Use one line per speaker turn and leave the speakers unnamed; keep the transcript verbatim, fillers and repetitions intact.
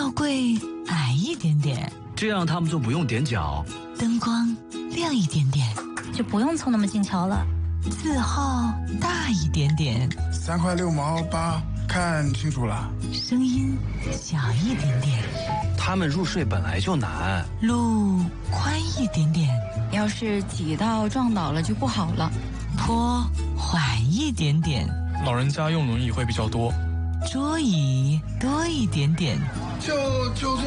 吊柜矮一点点，
这样他们就不用踮脚。
灯光亮一点点，
就不用凑那么近瞧了。
字号大一点点，
三块六毛八，看清楚了。
声音小一点点，
他们入睡本来就难。
路宽一点点，
要是挤到撞倒了就不好了。
坡缓一点点，
老人家用轮椅会比较多。
桌椅多一点点，
就就坐